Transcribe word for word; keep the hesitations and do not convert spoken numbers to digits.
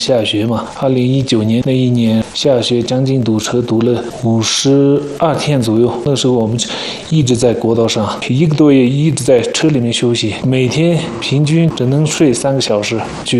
下学嘛，二零一九年那一年下学将近堵车，堵了五十二天左右。那时候我们一直在国道上，一个多月一直在车里面休息，每天平均只能睡三个小时，就